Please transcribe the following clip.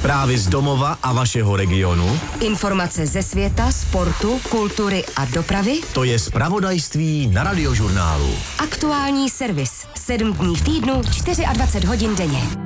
Zprávy z domova a vašeho regionu. Informace ze světa, sportu, kultury a dopravy. To je zpravodajství na Radiožurnálu. Aktuální servis. 7 dní v týdnu, 24 hodin denně.